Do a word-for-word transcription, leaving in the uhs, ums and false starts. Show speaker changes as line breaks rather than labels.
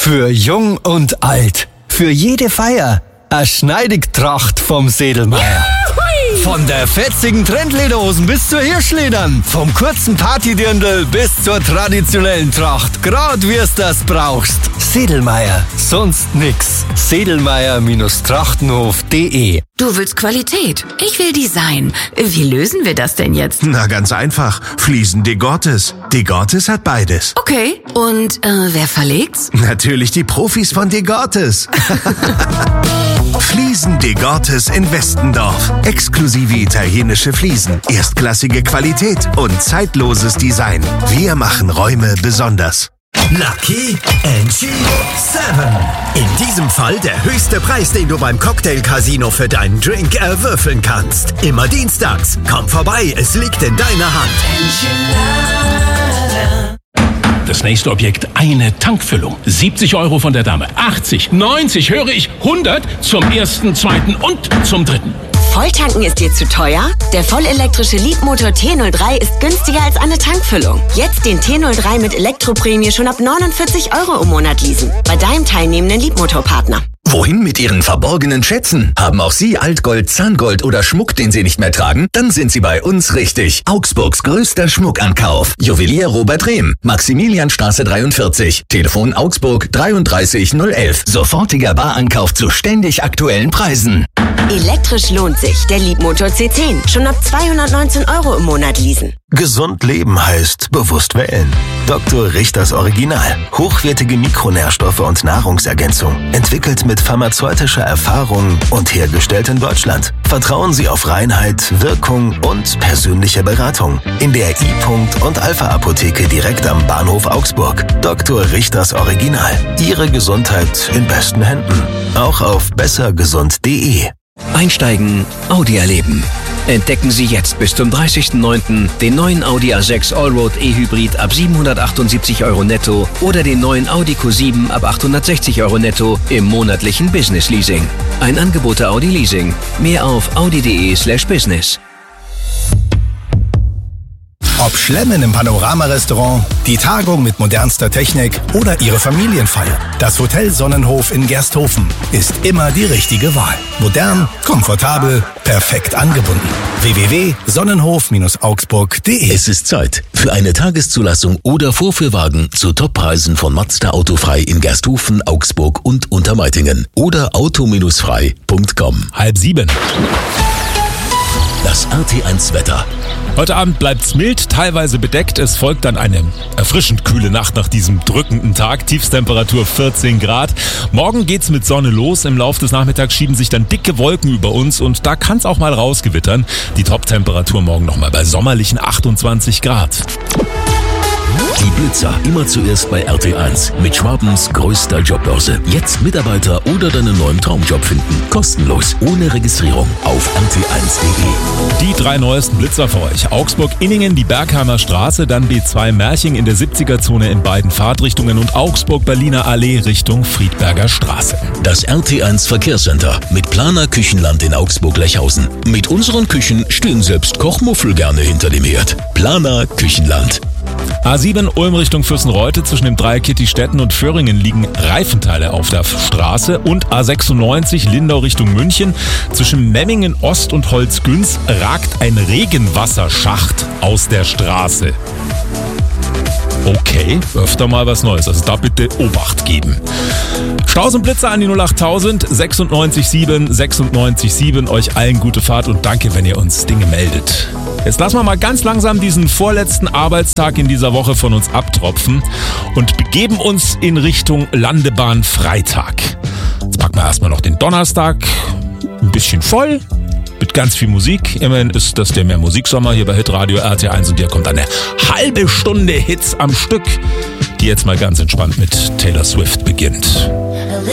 Für jung und alt. Für jede Feier. Eine Schneidigtracht vom Sedlmeier. Von der fetzigen Trendlederhosen bis zur Hirschledern. Vom kurzen Partydirndl bis zur traditionellen Tracht. Grad wie's das brauchst. Sedlmeier. Sonst nix. Sedlmeier Trachtenhof punkt de.
Du willst Qualität. Ich will Design. Wie lösen wir das denn jetzt?
Na, ganz einfach. Fliesen Degortes. Degortes hat beides.
Okay. Und äh, wer verlegt's?
Natürlich die Profis von Degortes. Fliesen Degortes in Westendorf. Exklusive italienische Fliesen, erstklassige Qualität und zeitloses Design. Wir machen Räume besonders.
Lucky N G sieben. In diesem Fall der höchste Preis, den du beim Cocktail Casino für deinen Drink erwürfeln kannst. Immer dienstags. Komm vorbei, es liegt in deiner Hand.
Das nächste Objekt, eine Tankfüllung. siebzig Euro von der Dame, achtzig, neunzig, höre ich, hundert zum ersten, zweiten und zum dritten.
Volltanken ist dir zu teuer? Der vollelektrische Leapmotor T null drei ist günstiger als eine Tankfüllung. Jetzt den T null drei mit Elektroprämie schon ab neunundvierzig Euro im Monat leasen. Bei deinem teilnehmenden Leapmotor-Partner.
Wohin mit Ihren verborgenen Schätzen? Haben auch Sie Altgold, Zahngold oder Schmuck, den Sie nicht mehr tragen? Dann sind Sie bei uns richtig. Augsburgs größter Schmuckankauf. Juwelier Robert Rehm. Maximilianstraße dreiundvierzig. Telefon Augsburg dreiunddreißig null elf. Sofortiger Barankauf zu ständig aktuellen Preisen.
Elektrisch lohnt sich. Der Leapmotor C zehn. Schon ab zweihundertneunzehn Euro im Monat leasen.
Gesund leben heißt bewusst wählen. Doktor Richters Original. Hochwertige Mikronährstoffe und Nahrungsergänzung. Entwickelt mit pharmazeutischer Erfahrung und hergestellt in Deutschland. Vertrauen Sie auf Reinheit, Wirkung und persönliche Beratung. In der I-Punkt und Alpha-Apotheke direkt am Bahnhof Augsburg. Doktor Richters Original. Ihre Gesundheit in besten Händen. Auch auf bessergesund punkt de.
Einsteigen, Audi erleben. Entdecken Sie jetzt bis zum dreißigsten neunten den neuen Audi A sechs Allroad E-Hybrid ab siebenhundertachtundsiebzig Euro netto oder den neuen Audi Q sieben ab achthundertsechzig Euro netto im monatlichen Business Leasing. Ein Angebot der Audi Leasing. Mehr auf audi punkt de slash business.
Ob Schlemmen im Panorama-Restaurant, die Tagung mit modernster Technik oder Ihre Familienfeier, das Hotel Sonnenhof in Gersthofen ist immer die richtige Wahl. Modern, komfortabel, perfekt angebunden. w w w punkt sonnenhof augsburg punkt de.
Es ist Zeit für eine Tageszulassung oder Vorführwagen zu Toppreisen von Mazda Autofrei in Gersthofen, Augsburg und Untermeitingen oder auto frei punkt com.
Halb sieben.
Das R T eins Wetter.
Heute Abend bleibt's mild, teilweise bedeckt. Es folgt dann eine erfrischend kühle Nacht nach diesem drückenden Tag. Tiefstemperatur vierzehn Grad. Morgen geht's mit Sonne los. Im Laufe des Nachmittags schieben sich dann dicke Wolken über uns und da kann's auch mal rausgewittern. Die Top-Temperatur morgen nochmal bei sommerlichen achtundzwanzig Grad.
Die Blitzer immer zuerst bei R T eins mit Schwabens größter Jobbörse. Jetzt Mitarbeiter oder deinen neuen Traumjob finden. Kostenlos, ohne Registrierung auf r t eins punkt de.
Die drei neuesten Blitzer für euch. Augsburg-Inningen, die Bergheimer Straße, dann B zwei Merching in der siebziger-Zone in beiden Fahrtrichtungen und Augsburg-Berliner Allee Richtung Friedberger Straße.
Das R T eins Verkehrscenter mit Planer Küchenland in Augsburg-Lechhausen. Mit unseren Küchen stehen selbst Kochmuffel gerne hinter dem Herd. Planer Küchenland.
A sieben Ulm Richtung Fürstenreute, zwischen dem Dreieck Kittistetten und Föhringen liegen Reifenteile auf der Straße und A sechsundneunzig Lindau Richtung München. Zwischen Memmingen Ost und Holzgünz ragt ein Regenwasserschacht aus der Straße. Okay, öfter mal was Neues, also da bitte Obacht geben. Staus und Blitzer an die null achttausend sechsundneunzig sieben sechsundneunzig sieben. Euch allen gute Fahrt und danke, wenn ihr uns Dinge meldet. Jetzt lassen wir mal ganz langsam diesen vorletzten Arbeitstag in dieser Woche von uns abtropfen und begeben uns in Richtung Landebahn Freitag. Jetzt packen wir erstmal noch den Donnerstag ein bisschen voll mit ganz viel Musik. Immerhin ist das der Mehr-Musiksommer hier bei Hitradio R T eins und hier kommt eine halbe Stunde Hits am Stück, die jetzt mal ganz entspannt mit Taylor Swift beginnt.